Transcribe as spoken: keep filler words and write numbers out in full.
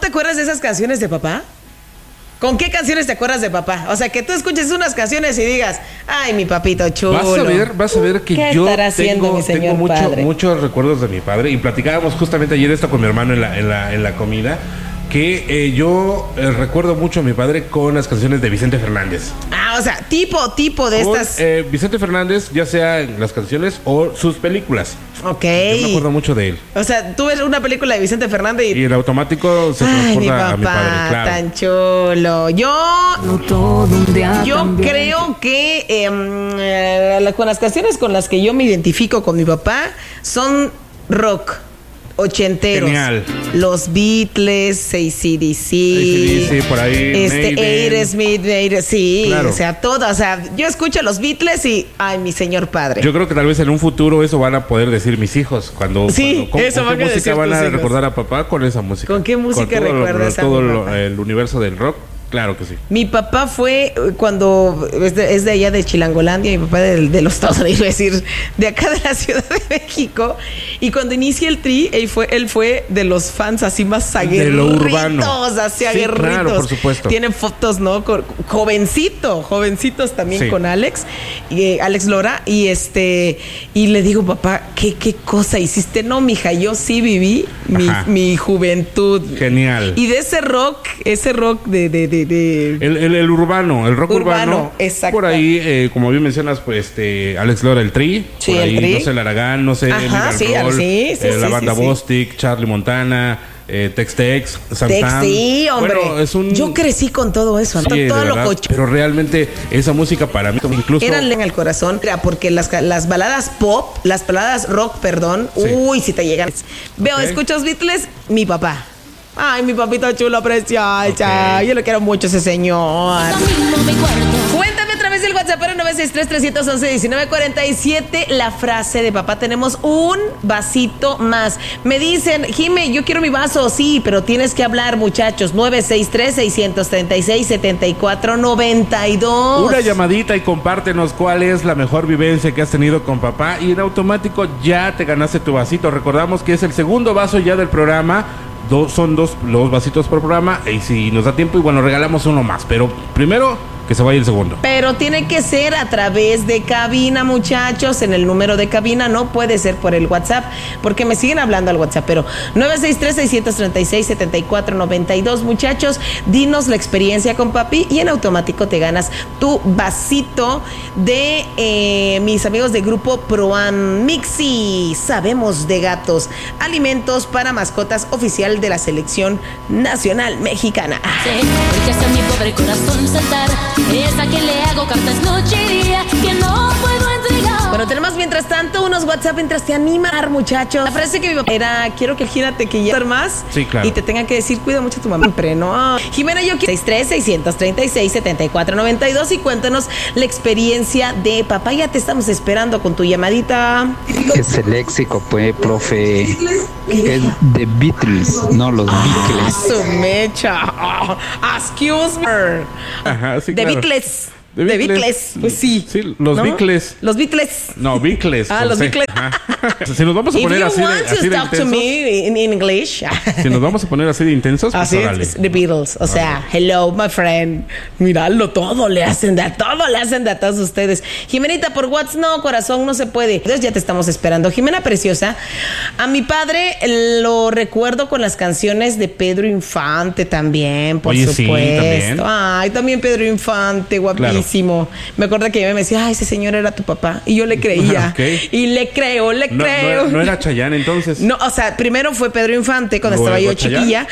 acuerdas de esas canciones de papá? ¿Con qué canciones te acuerdas de papá? O sea, que tú escuches unas canciones y digas, ay, mi papito chulo. Vas a ver, vas a ver que ¿Qué yo estará haciendo tengo, mi señor tengo mucho, padre? muchos recuerdos de mi padre. Y platicábamos justamente ayer esto con mi hermano en la, en la, en la comida. Que eh, yo eh, recuerdo mucho a mi padre con las canciones de Vicente Fernández. Ah, o sea, tipo, tipo de Con, estas. eh, Vicente Fernández, ya sea en las canciones o sus películas. Ok. Yo me acuerdo mucho de él. O sea, tú ves una película de Vicente Fernández y... Y en automático se Ay, mi transporta papá, a mi padre, claro. tan chulo. Yo, No todo un día yo también. creo que em, eh, con las canciones con las que yo me identifico con mi papá son rock ochenteros. Genial. Los Beatles, A C D C, A C D C, por ahí, este, Maiden. Aerosmith, Aerosmith, sí, Claro. o sea, todo, o sea, yo escucho los Beatles y, ay, mi señor padre. Yo creo que tal vez en un futuro eso van a poder decir mis hijos. Cuando, Sí, cuando, ¿con, eso ¿con van qué a música decir van tus a hijos? recordar a papá? Con esa música. ¿Con qué música todo lo- recuerdas a todo mi lo- papá? el universo del rock? Claro que sí. Mi papá fue eh, cuando es de, es de allá de Chilangolandia, mi papá de, de los Estados Unidos, es decir, de acá de la Ciudad de México. Y cuando inicia el Tri, él fue, él fue de los fans así más De aguerritos, lo urbano. así Sí, aguerritos. claro, por supuesto. Tienen fotos, ¿no? Con, jovencito, jovencitos también Sí. con Alex, y, eh, Alex Lora. Y este, y le digo, papá, ¿qué, qué cosa hiciste? No, mija, yo sí viví mi, Ajá. mi juventud. Genial. Y de ese rock, ese rock de, de, de, de El, el, el urbano, el rock Urbano, urbano. exacto. Por ahí, eh, como bien mencionas, pues este Alex Lora, el Tri. Sí, por el ahí, Tri. no sé, el Aragán, no sé, Ajá, Miguel sí, Roll, sí, sí, eh, la sí, banda sí, sí. Bostic, Charlie Montana, eh, Tex Tex, Sam Tex, Sam. sí, hombre. Bueno, es un... Yo crecí con todo eso, Sí, todo de lo verdad, cocho. pero realmente esa música para mí incluso Eran en el corazón, era porque las, las baladas pop, las baladas rock, perdón, Sí. uy, si te llegan. Veo, Ok. escucho los Beatles, mi papá. Ay, mi papito chulo, preciosa. Ok. Yo lo quiero mucho ese señor. Camino mi cuarto. Cuéntame a través del WhatsApp nueve seis tres, tres uno uno, uno nueve cuatro siete la frase de papá. Tenemos un vasito más. Me dicen, Jime, yo quiero mi vaso. Sí, pero tienes que hablar, muchachos. nueve seis tres, seis tres seis, siete cuatro nueve dos. una llamadita y compártenos cuál es la mejor vivencia que has tenido con papá y en automático ya te ganaste tu vasito. Recordamos que es el segundo vaso ya del programa. Dos, son dos los vasitos por programa y si nos da tiempo igual nos regalamos uno más. Pero primero que se vaya el segundo. Pero tiene que ser a través de cabina, muchachos, en el número de cabina, no puede ser por el WhatsApp, porque me siguen hablando al WhatsApp, pero nueve seis tres, seis tres seis, siete cuatro nueve dos, muchachos, dinos la experiencia con papi y en automático te ganas tu vasito de eh, mis amigos de grupo Proam Mixi, sabemos de gatos, alimentos para mascotas oficial de la selección nacional mexicana. Sé, porque hace mi pobre corazón saltar. Es a quien le hago cartas noche y día que no puedo entregar. Bueno, tenemos mientras tanto unos WhatsApp mientras te animar, muchachos. La frase que mi papá era, quiero que el Gina te quiera estar más. Sí, claro. Y te tenga que decir, cuida mucho a tu mamá. Siempre, ¿no? Jimena, yo quiero seis tres, seis tres seis, siete cuatro nueve dos y cuéntanos la experiencia de papá. Ya te estamos esperando con tu llamadita. Ese léxico, pues, profe, es de Beatles, no los Beatles. Su mecha. Oh, excuse me. Ajá, sí, De claro. Beatles. De De Beatles. Beatles. Pues sí. Sí, los ¿no? Beatles. Los Beatles. No, Beatles. Ah, con los C. Beatles. Ajá. Si nos vamos a If poner you así de, want to así de talk to intensos, me in English. si nos vamos a poner así de intensos, pues Así órale. es, The Beatles. O sea, hello, my friend. Míralo, todo le hacen de todo le hacen de a todos ustedes. Jimenita, por WhatsApp, no, corazón, no se puede. Entonces ya te estamos esperando. Jimena Preciosa, a mi padre lo recuerdo con las canciones de Pedro Infante también, por Oye, sí, supuesto. también. Ay, también Pedro Infante, guapísimo. Me acuerdo que ella me decía, ay, ese señor era tu papá. Y yo le creía. Ok. Y le creo, le No, creo. no, no era Chayanne entonces. No, o sea, primero fue Pedro Infante cuando Luego estaba yo Chayanne. chiquilla.